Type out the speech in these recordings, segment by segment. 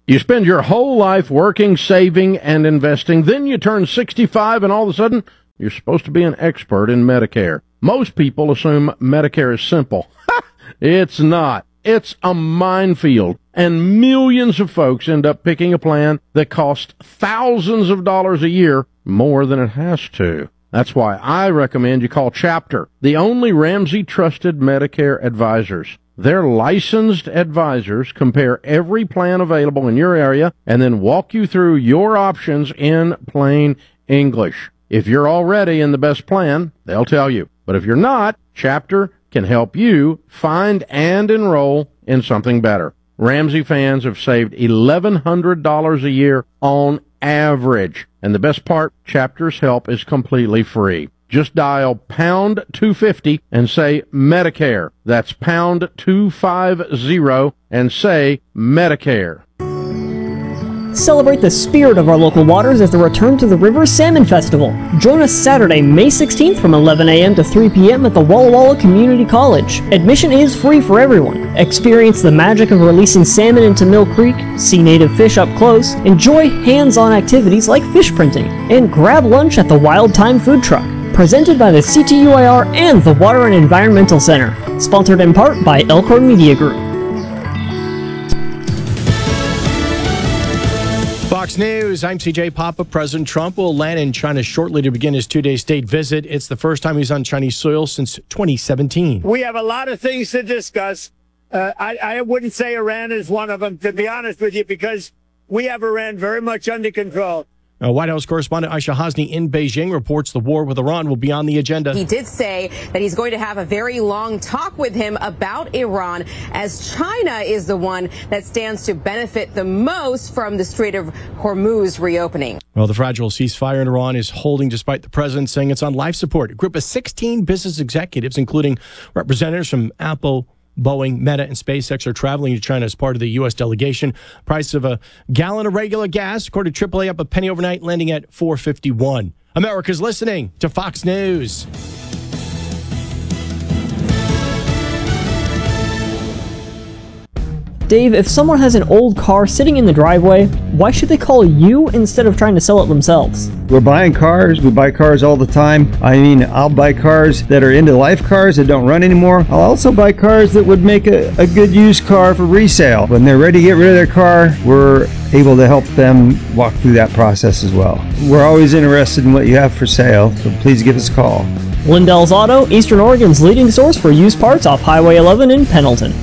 You spend your whole life working, saving, and investing. Then you turn 65 and all of a sudden, you're supposed to be an expert in Medicare. Most people assume Medicare is simple. It's not. It's a minefield. And millions of folks end up picking a plan that costs thousands of dollars a year more than it has to. That's why I recommend you call Chapter, the only Ramsey-trusted Medicare advisors. Their licensed advisors compare every plan available in your area and then walk you through your options in plain English. If you're already in the best plan, they'll tell you. But if you're not, Chapter can help you find and enroll in something better. Ramsey fans have saved $1,100 a year on average. And the best part, Chapter's help is completely free. Just dial pound 250 and say Medicare. That's pound 250 and say Medicare. Celebrate the spirit of our local waters as the Return to the River Salmon Festival. Join us Saturday, May 16th from 11 a.m. to 3 p.m. at the Walla Walla Community College. Admission is free for everyone. Experience the magic of releasing salmon into Mill Creek, see native fish up close, enjoy hands-on activities like fish printing, and grab lunch at the Wild Time Food Truck. Presented by the CTUIR and the Water and Environmental Center. Sponsored in part by Elkhorn Media Group. Fox News, I'm CJ Papa. President Trump will land in China shortly to begin his two-day state visit. It's the first time he's on Chinese soil since 2017. We have a lot of things to discuss. I wouldn't say Iran is one of them, to be honest with you, because we have Iran very much under control. White House correspondent Aisha Hasni in Beijing reports the war with Iran will be on the agenda. He did say that he's going to have a very long talk with him about Iran, as China is the one that stands to benefit the most from the Strait of Hormuz reopening. Well, the fragile ceasefire in Iran is holding despite the president saying it's on life support. A group of 16 business executives, including representatives from Apple, Boeing, Meta, and SpaceX, are traveling to China as part of the U.S. delegation. Price of a gallon of regular gas, according to AAA, up a penny overnight, landing at $4.51. America's listening to Fox News. Dave, if someone has an old car sitting in the driveway, why should they call you instead of trying to sell it themselves? We're buying cars. We buy cars all the time. I mean, I'll buy cars that are end-of-life cars that don't run anymore. I'll also buy cars that would make a good used car for resale. When they're ready to get rid of their car, we're able to help them walk through that process as well. We're always interested in what you have for sale, so please give us a call. Lindell's Auto, Eastern Oregon's leading source for used parts off Highway 11 in Pendleton.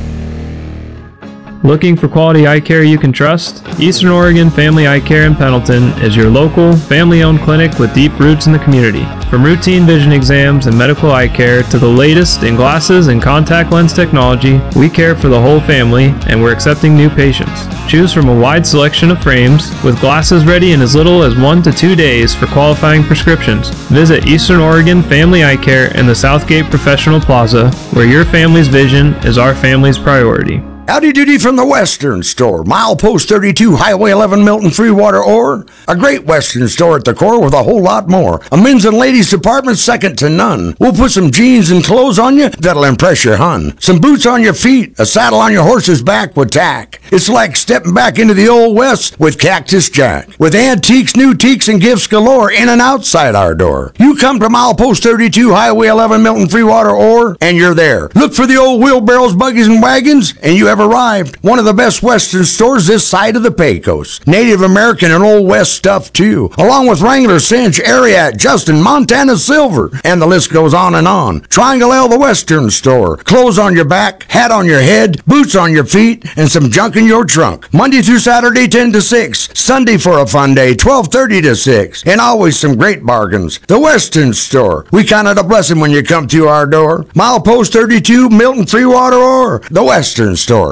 Looking for quality eye care you can trust? Eastern Oregon Family Eye Care in Pendleton is your local, family-owned clinic with deep roots in the community. From routine vision exams and medical eye care to the latest in glasses and contact lens technology, we care for the whole family and we're accepting new patients. Choose from a wide selection of frames with glasses ready in as little as 1 to 2 days for qualifying prescriptions. Visit Eastern Oregon Family Eye Care in the Southgate Professional Plaza, where your family's vision is our family's priority. Howdy doody from the Western Store. Milepost 32, Highway 11, Milton, Freewater, Ore. A great Western store at the core with a whole lot more. A men's and ladies department second to none. We'll put some jeans and clothes on you that'll impress your hun. Some boots on your feet, a saddle on your horse's back with tack. It's like stepping back into the old West with Cactus Jack. With antiques, new teaks, and gifts galore in and outside our door. You come to Milepost 32, Highway 11, Milton, Freewater, Ore, and you're there. Look for the old wheelbarrows, buggies, and wagons, and you have arrived. One of the best Western stores this side of the Pecos. Native American and Old West stuff too, along with Wrangler, Cinch, Ariat, Justin, Montana Silver, and the list goes on and on. Triangle L, the Western Store. Clothes on your back, hat on your head, boots on your feet, and some junk in your trunk. Monday through Saturday, 10 to 6. Sunday for a fun day, 12:30 to 6. And always some great bargains. The Western Store. We count it a blessing when you come to our door. Milepost 32, Milton, Freewater, Ore. The Western Store.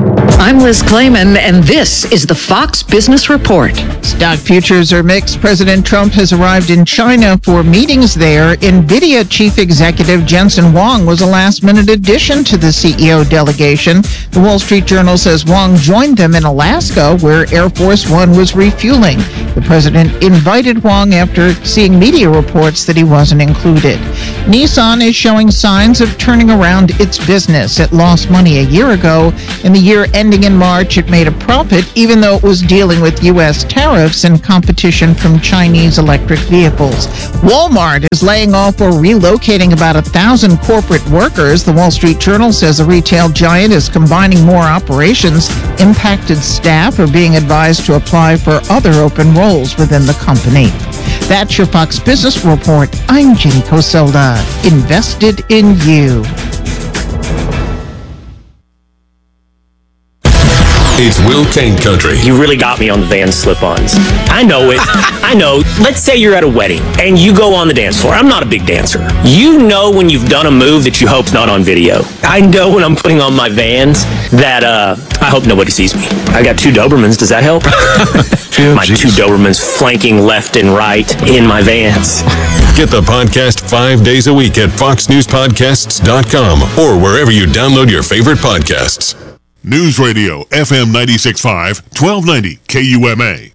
I'm Liz Clayman, and this is the Fox Business Report. Stock futures are mixed. President Trump has arrived in China for meetings there. NVIDIA chief executive Jensen Huang was a last-minute addition to the CEO delegation. The Wall Street Journal says Huang joined them in Alaska, where Air Force One was refueling. The president invited Huang after seeing media reports that he wasn't included. Nissan is showing signs of turning around its business. It lost money a year ago. In the year ending ending in March, it made a profit even though it was dealing with U.S. tariffs and competition from Chinese electric vehicles. Walmart is laying off or relocating about 1,000 corporate workers. The Wall Street Journal says the retail giant is combining more operations. Impacted staff are being advised to apply for other open roles within the company. That's your Fox Business Report. I'm Jenny Coselda. Invested in you. It's Will Kane Country. You really got me on the van slip-ons. I know it. I know. Let's say you're at a wedding and you go on the dance floor. I'm not a big dancer. You know when you've done a move that you hope's not on video. I know when I'm putting on my Vans that I hope nobody sees me. I got 2 Dobermans. Does that help? My 2 Dobermans flanking left and right in my Vans. Get the podcast 5 days a week at foxnewspodcasts.com or wherever you download your favorite podcasts. News Radio, FM 96.5, 1290 KUMA.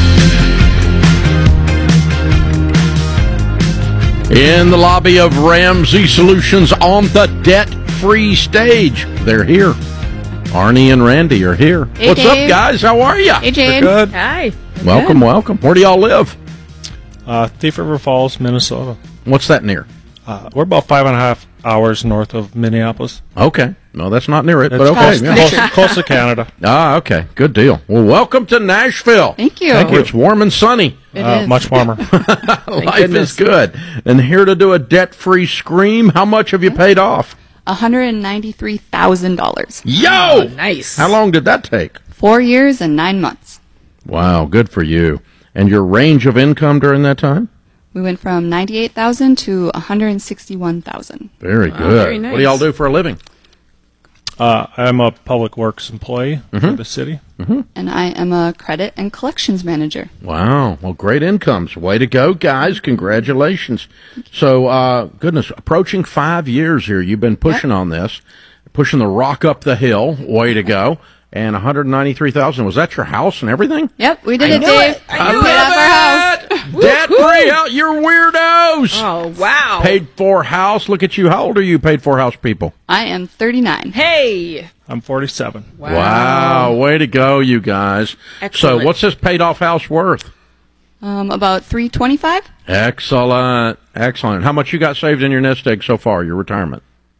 In the lobby of Ramsey Solutions on the debt-free stage. They're here. Arnie and Randy are here. Hey, What's Dave. up, guys? How are you? Hey, Jane. Good. Hi. Welcome, welcome. Where do y'all live? Thief River Falls, Minnesota. What's that near? We're about 5.5 hours north of Minneapolis. Okay. No, that's not near it, It's but okay. close to Canada. Ah, okay. Good deal. Well, welcome to Nashville. Thank you. It's warm and sunny. It is. Much warmer. Life goodness. is good. And here to do a debt-free scream, how much have you paid off? $193,000. Yo! Nice. How long did that take? 4 years and 9 months. Wow, good for you. And your range of income during that time? We went from $98,000 to $161,000. Very good. very nice. What do y'all do for a living? I'm a public works employee for the city. And I am a credit and collections manager. Wow. Well, great incomes. Way to go, guys. Congratulations. So, goodness, approaching 5 years here. You've been pushing on this, pushing the rock up the hill. Way to go. And $193,000. Was that your house and everything? Yep, we did it, Dave. I We love paid off our house. Debt-free out. You're weirdos. Oh, wow. Paid for house. Look at you. How old are you, paid for house people? I am 39. Hey. I'm 47. Wow. Way to go, you guys. Excellent. So what's this paid off house worth? About $325. Excellent. Excellent. How much you got saved in your nest egg so far, your retirement?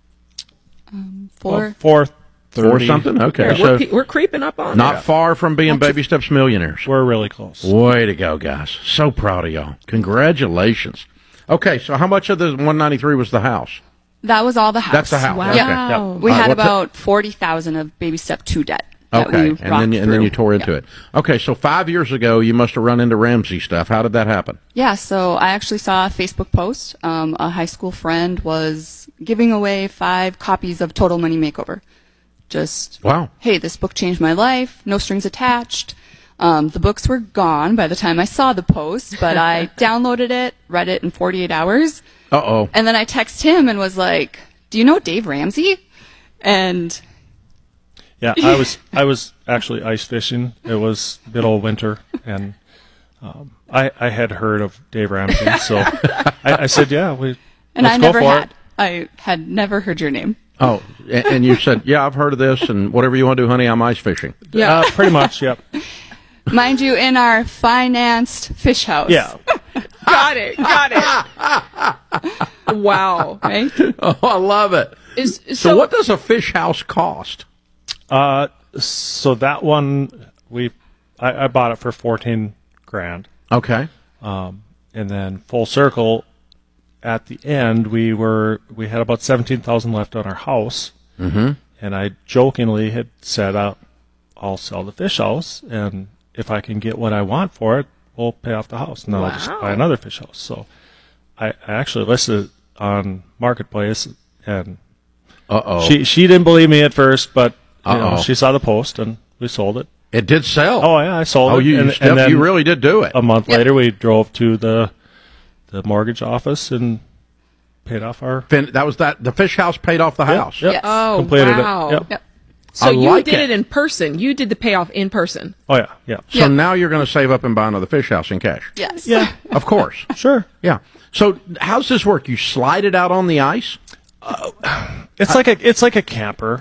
For 430. Something? Okay. Yeah, So we're creeping up on not it. far from being Baby Steps millionaires. We're really close. Way to go, guys. So proud of y'all. Congratulations. Okay, so how much of the 193 was the house? That was all the house. That's the house. Wow. Okay. Yeah. We had what's about $40,000 of Baby Step 2 debt. That Okay, we and then rocked you through. tore into it. Okay, so 5 years ago, you must have run into Ramsey stuff. How did that happen? Yeah, so I actually saw a Facebook post. A high school friend was giving away 5 copies of Total Money Makeover. Just, Wow. hey, this book changed my life, no strings attached. The books were gone by the time I saw the post, but I downloaded it, read it in 48 hours. Uh-oh. And then I texted him and was like, do you know Dave Ramsey? And Yeah, I was actually ice fishing. It was middle of winter, and I had heard of Dave Ramsey, so I said, yeah, and let's I go never for had. it. I had never heard your name. Oh, and you said, yeah, I've heard of this, and whatever you want to do, honey, I'm ice fishing. Yeah. Pretty much, yep. Mind you, in our financed fish house. Yeah. Got it. Wow. Right? Oh, I love it. So what does a fish house cost? So that one, I bought it for $14,000. Okay. And then full circle, at the end, we had about $17,000 left on our house. Mm-hmm. And I jokingly had said, I'll sell the fish house, and if I can get what I want for it, we'll pay off the house, and then I'll just buy another fish house. So I actually listed it on Marketplace, and she didn't believe me at first, but she saw the post, and we sold it. It did sell. Oh yeah, I sold it. And then you really did do it. A month later, we drove to the mortgage office and paid off our. The fish house paid off the house. Yep. Yes. Oh, Completed wow. it. Yep. So I you like did it. it in person. You did the payoff in person. Oh yeah, yeah. So now you're going to save up and buy another fish house in cash. Yes. Yeah. Of course. Sure. Yeah. So how's this work? You slide it out on the ice? It's like a camper.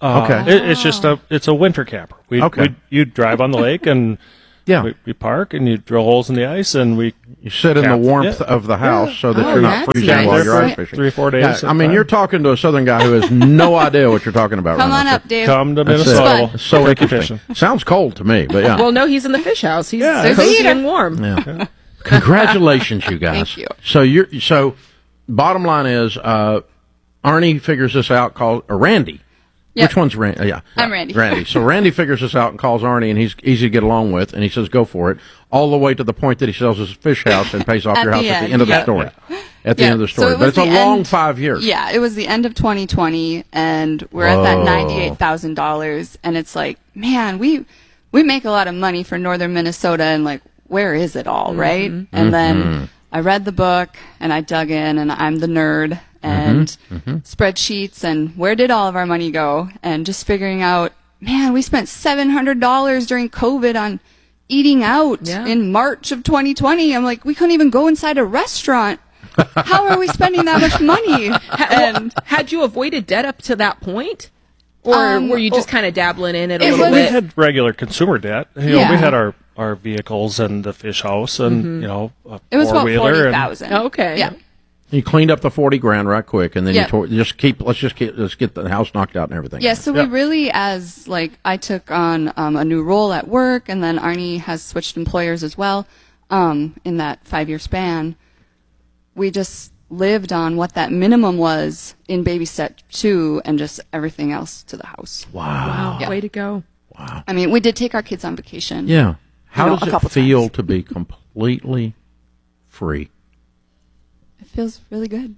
Okay. It's just it's a winter camper. You drive on the lake and we park and you drill holes in the ice and you sit in the warmth of the house so that you're not freezing while you're ice fishing. 3-4 days. Yeah, I mean, you're talking to a Southern guy who has no idea what you're talking about. Come right on now. up, Dave. Come to That's Minnesota. So interesting. Sounds cold to me, but yeah. Well, no, he's in the fish house. He's There's a cozy heater. and warm. Yeah. Congratulations, you guys. Thank you. So bottom line is, Arnie figures this out. Randy. Yep. Which one's Randy? Yeah, I'm Randy. Randy. So Randy figures this out and calls Arnie, and he's easy to get along with, and he says, "Go for it." All the way to the point that he sells his fish house and pays off At your house the at the end, end of the yeah. story. At the end of the So story, it but was it's a the long end- 5 years. Yeah, it was the end of 2020, and we're at that $98,000, and it's like, man, we make a lot of money for northern Minnesota, and like, where is it all, right? And then I read the book, and I dug in, and I'm the nerd, and spreadsheets, and where did all of our money go? And just figuring out, man, we spent $700 during COVID on eating out in March of 2020. I'm like, we couldn't even go inside a restaurant. How are we spending that much money? And had you avoided debt up to that point? Or were you just kind of dabbling in it a little We bit? had regular consumer debt. You know, we had our vehicles and the fish house and a It was about four-wheeler. $40,000. Okay. Yeah. You cleaned up the 40 grand right quick, and then Yep. let's get the house knocked out and everything. Yeah, so we really, as like, I took on a new role at work, and then Arnie has switched employers as well in that 5-year span. We just lived on what that minimum was in baby step 2 and just everything else to the house. Wow. Yeah. Way to go. Wow. I mean, we did take our kids on vacation. Yeah. How a does it couple feel to be completely free? It feels really good.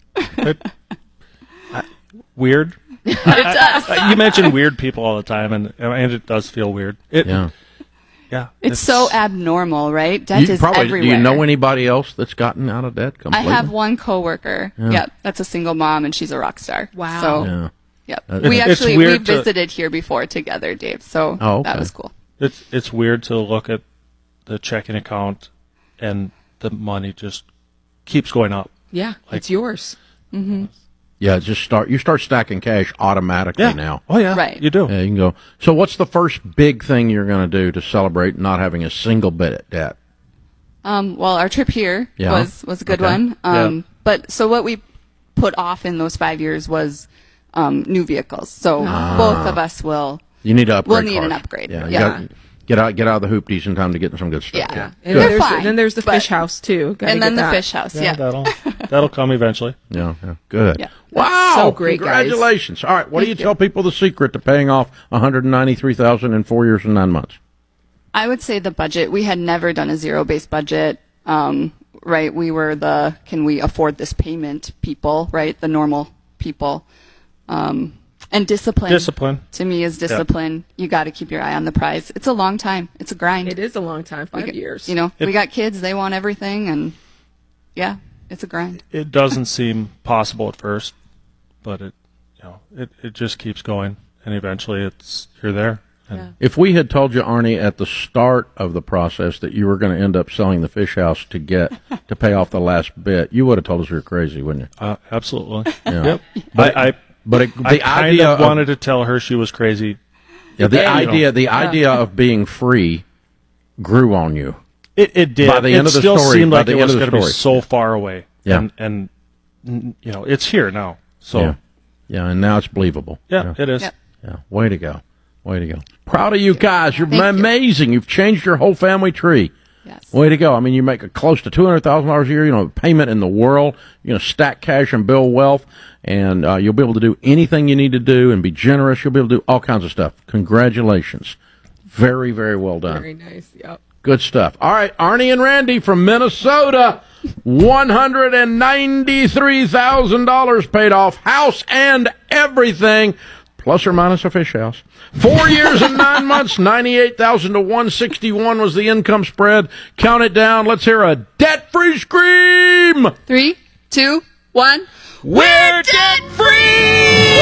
Weird. It does. You mention weird people all the time, and it does feel weird. Yeah. It's so abnormal, right? Debt is everywhere. Do you know anybody else that's gotten out of debt completely? I have one coworker. Yeah. Yep, that's a single mom, and she's a rock star. Wow. So, Yeah. yep. It's we weird to- visited here before together, Dave. So Oh, okay. that was cool. It's weird to look at the checking account and the money just keeps going up. Yeah, it's yours. Mm-hmm. Yeah, you start stacking cash automatically now. Oh yeah, Right. You do. Yeah, you can go. So what's the first big thing you're going to do to celebrate not having a single bit of debt? Well, our trip here was a good Okay. one. But so what we put off in those 5 years was new vehicles. So both of us will. You need to upgrade. We'll need cars. an upgrade. Yeah, Yeah. you gotta get out of the hoopties in time to get some good stuff. Yeah. And They're there's, fine, then there's the but- fish house, too. Gotta And get then the that. fish house. Yeah. That'll come eventually. Yeah, good. Yeah. Wow! So great, guys. Congratulations! All right, what do you tell people the secret to paying off $193,000 in 4 years and 9 months? I would say the budget. We had never done a zero-based budget. Right? We were the can we afford this payment people, right? The normal people. And discipline. Discipline. To me is discipline. You got to keep your eye on the prize. It's a long time. It's a grind. It is a long time, 5 years. You know, we got kids. They want everything, and yeah, it's a grind. It doesn't seem possible at first, but it just keeps going, and eventually you're there. And If we had told you, Arnie, at the start of the process that you were going to end up selling the fish house to pay off the last bit, you would have told us we were crazy, wouldn't you? Absolutely. Yeah. But the I kind idea of wanted to tell her she was crazy. Yeah, You know. the idea of being free grew on you. It did. By the end of the still story, seemed by like the it end was of the going to be story. so far away. Yeah. And it's here now. So yeah, and now it's believable. Yeah, it is. Yep. Yeah, way to go. Proud of you guys. You're Thank you. amazing. You've changed your whole family tree. Yes. Way to go. I mean, you make close to $200,000 a year, payment in the world, stack cash and build wealth, and you'll be able to do anything you need to do and be generous. You'll be able to do all kinds of stuff. Congratulations. Very, very well done. Very nice. Yep. Good stuff. All right, Arnie and Randy from Minnesota, $193,000 paid off, house and everything, plus or minus a fish house. 4 years and 9 months, 98,000 to 161 was the income spread. Count it down. Let's hear a debt-free scream. 3, 2, 1. We're debt-free!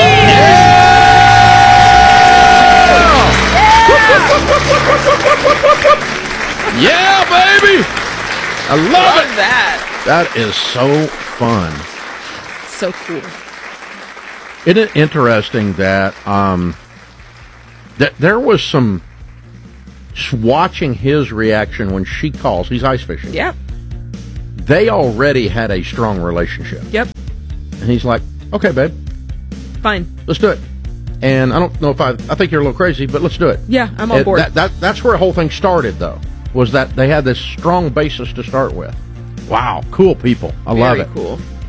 Yeah, baby! I love it. that. That is so fun. So cool. Isn't it interesting that There was some watching his reaction when she calls. He's ice fishing. Yep. They already had a strong relationship. Yep. And he's like, okay, babe. Fine. Let's do it. And I don't know if I think you're a little crazy, but let's do it. Yeah, I'm on board. That's where the whole thing started, though, was that they had this strong basis to start with. Wow, cool people. I love it. Very cool.